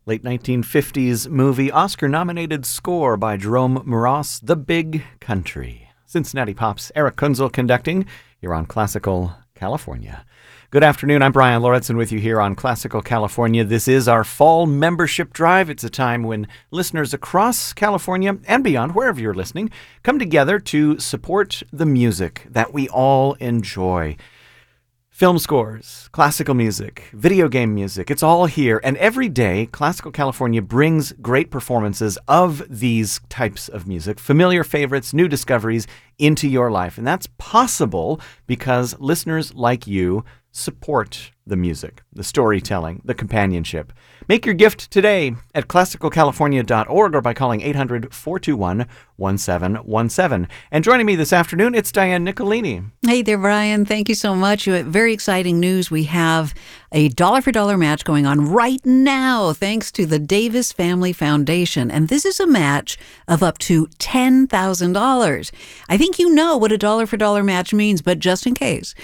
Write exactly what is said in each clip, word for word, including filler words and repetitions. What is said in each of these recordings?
Late nineteen fifties movie, Oscar-nominated score by Jerome Moross, The Big Country. Cincinnati Pop's Eric Kunzel conducting here on Classical California. Good afternoon, I'm Brian Lauritsen with you here on Classical California. This is our fall membership drive. It's a time when listeners across California and beyond, wherever you're listening, come together to support the music that we all enjoy. Film scores, classical music, video game music, it's all here. And every day, Classical California brings great performances of these types of music, familiar favorites, new discoveries into your life. And that's possible because listeners like you support the music, the storytelling, the companionship. Make your gift today at classical california dot org or by calling eight hundred, four two one, one seven one seven. And joining me this afternoon, it's Diane Nicolini. Hey there, Brian. Thank you so much. Very exciting news. We have a dollar-for-dollar match going on right now, thanks to the Davis Family Foundation. And this is a match of up to ten thousand dollars. I think you know what a dollar-for-dollar match means, but just in case,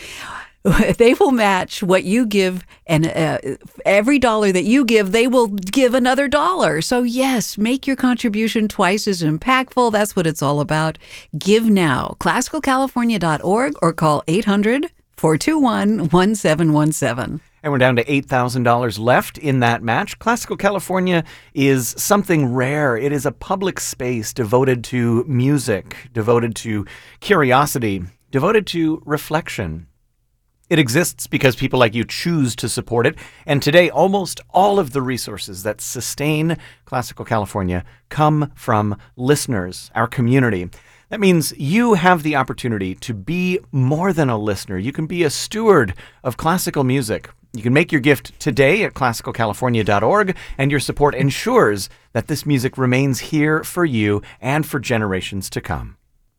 they will match what you give, and uh, every dollar that you give, they will give another dollar. So yes, make your contribution twice as impactful. That's what it's all about. Give now. classical california dot org or call eight hundred, four two one, one seven one seven. And we're down to eight thousand dollars left in that match. Classical California is something rare. It is a public space devoted to music, devoted to curiosity, devoted to reflection. It exists because people like you choose to support it. And today, almost all of the resources that sustain Classical California come from listeners, our community. That means you have the opportunity to be more than a listener. You can be a steward of classical music. You can make your gift today at classical california dot org, and your support ensures that this music remains here for you and for generations to come.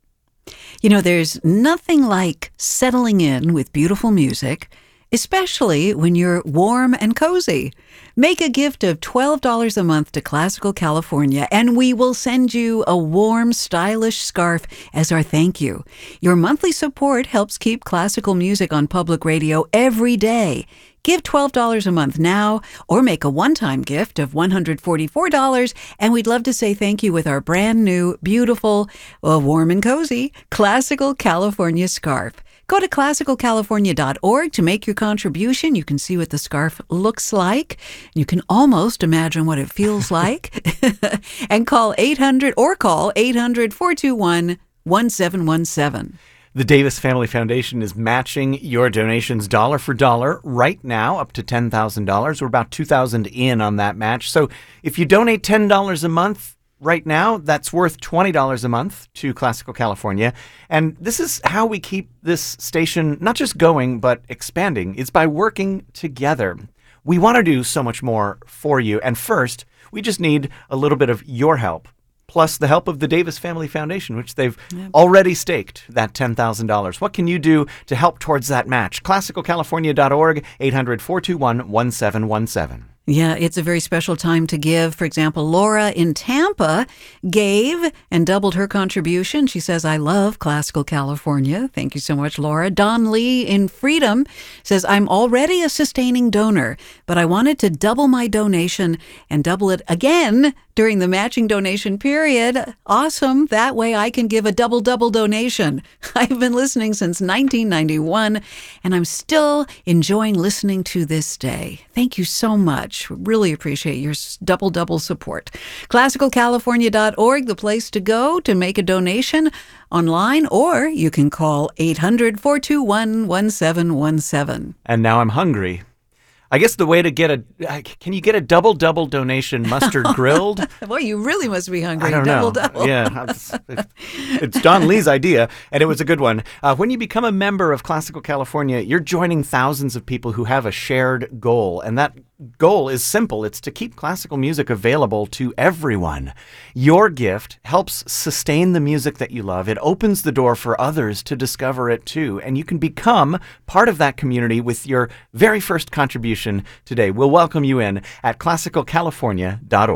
You know, there's nothing like settling in with beautiful music, especially when you're warm and cozy. Make a gift of twelve dollars a month to Classical California, and we will send you a warm, stylish scarf as our thank you. Your monthly support helps keep classical music on public radio every day. Give twelve dollars a month now, or make a one-time gift of one hundred forty-four dollars, and we'd love to say thank you with our brand new, beautiful, uh, warm and cozy Classical California scarf. Go to classical california dot org to make your contribution. You can see what the scarf looks like. You can almost imagine what it feels like. And call eight hundred or call eight hundred, four two one, one seven one seven. The Davis Family Foundation is matching your donations dollar for dollar right now, up to ten thousand dollars. We're about two thousand dollars in on that match. So if you donate ten dollars a month right now, that's worth twenty dollars a month to Classical California. And this is how we keep this station not just going, but expanding. It's by working together. We want to do so much more for you. And first, we just need a little bit of your help, plus the help of the Davis Family Foundation, which they've yep. already staked that ten thousand dollars. What can you do to help towards that match? classical california dot org, eight hundred, four two one, one seven one seven. Yeah, it's a very special time to give. For example, Laura in Tampa gave and doubled her contribution. She says, I love Classical California. Thank you so much, Laura. Don Lee in Freedom says, I'm already a sustaining donor, but I wanted to double my donation and double it again during the matching donation period. Awesome. That way I can give a double-double donation. I've been listening since nineteen ninety-one, and I'm still enjoying listening to this day. Thank you so much. Really appreciate your double-double support. classical california dot org, the place to go to make a donation online, or you can call eight hundred, four two one, one seven one seven. And now I'm hungry. I guess the way to get a, can you get a double-double donation mustard grilled? Boy, you really must be hungry. I don't double, know. Double. Yeah, it's, it's Don Lee's idea, and it was a good one. Uh, when you become a member of Classical California, you're joining thousands of people who have a shared goal, and that goal is simple. It's to keep classical music available to everyone. Your gift helps sustain the music that you love. It opens the door for others to discover it too, and you can become part of that community with your very first contribution today. We'll welcome you in at classical california dot org.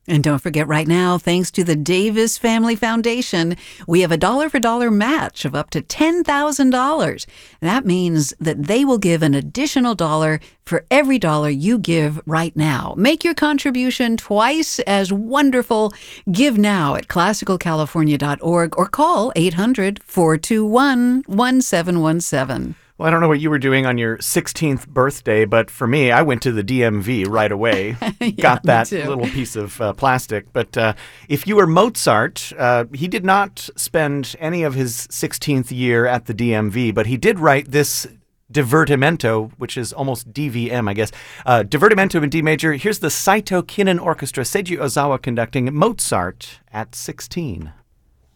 And don't forget right now, thanks to the Davis Family Foundation, we have a dollar for dollar match of up to ten thousand dollars. That means that they will give an additional dollar for every dollar you give right now. Make your contribution twice as wonderful. Give now at classical california dot org or call eight hundred, four two one, one seven one seven. Well, I don't know what you were doing on your sixteenth birthday, but for me, I went to the D M V right away. Yeah, Got that me too. little piece of uh, plastic. But uh, if you were Mozart, uh, he did not spend any of his sixteenth year at the D M V, but he did write this Divertimento, which is almost D V M, I guess. Uh, Divertimento in D major. Here's the Saito Kinen Orchestra, Seiji Ozawa conducting Mozart at sixteen.